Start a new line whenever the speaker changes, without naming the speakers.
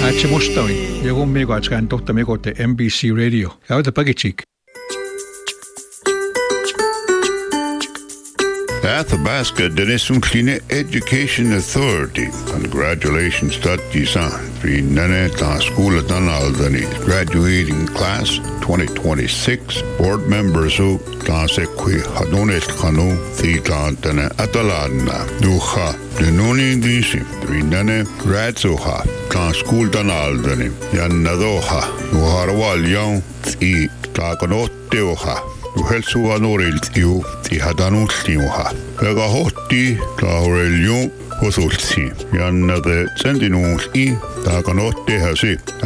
Ache Mustawi, llegó un amigo a cantar amigo de NBC Radio. Ahora te pague chic.
Athabasca Denison Education Authority. Congratulations to Tisan. Nane ta school at Albany. Graduating class 2026. Board members who ta sekwi hadonet kanu thita tane atalana. Duha denoni disi. Nane gradsoha ta school tan Albany. Yannadoha. Uharwal yon I ta kanotteoha. Uhelsuha noriltiu ti hadanultiuha. Väga hotti taurelju kosultsi. Janna de sendinuus I ta kanottehasi.